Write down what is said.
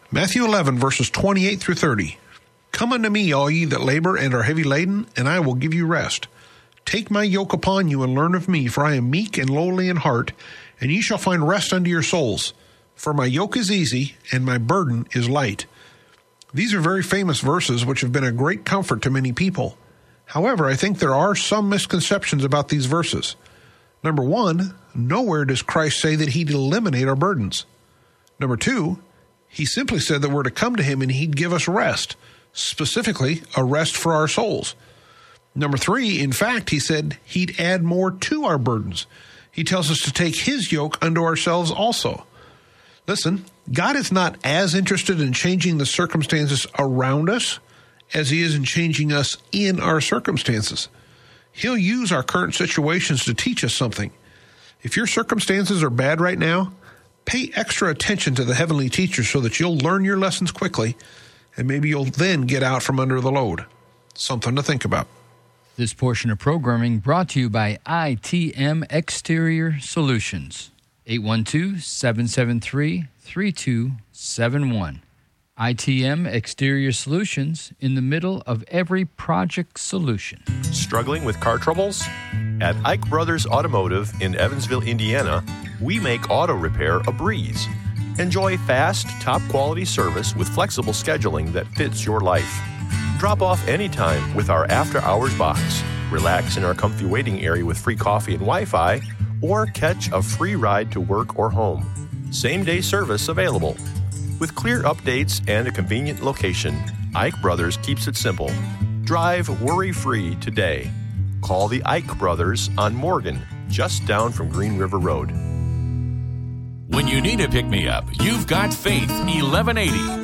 Matthew 11, verses 28 through 30. Come unto me, all ye that labor and are heavy laden, and I will give you rest. Take my yoke upon you and learn of me, for I am meek and lowly in heart, and ye shall find rest unto your souls. For my yoke is easy, and my burden is light. These are very famous verses which have been a great comfort to many people. However, I think there are some misconceptions about these verses. Number one, nowhere does Christ say that he'd eliminate our burdens. Number two, he simply said that we're to come to him and he'd give us rest, specifically a rest for our souls. Number three, in fact, he said he'd add more to our burdens. He tells us to take his yoke unto ourselves also. Listen, God is not as interested in changing the circumstances around us as he is in changing us in our circumstances. He'll use our current situations to teach us something. If your circumstances are bad right now, pay extra attention to the heavenly teacher so that you'll learn your lessons quickly, and maybe you'll then get out from under the load. Something to think about. This portion of programming brought to you by ITM Exterior Solutions. 812-773-3271. ITM Exterior Solutions, in the middle of every project solution. Struggling with car troubles? At Ike Brothers Automotive in Evansville, Indiana, we make auto repair a breeze. Enjoy fast, top-quality service with flexible scheduling that fits your life. Drop off anytime with our after-hours box. Relax in our comfy waiting area with free coffee and Wi-Fi, or catch a free ride to work or home. Same-day service available. With clear updates and a convenient location, Ike Brothers keeps it simple. Drive worry-free today. Call the Ike Brothers on Morgan, just down from Green River Road. When you need a pick-me-up, you've got Faith 1180.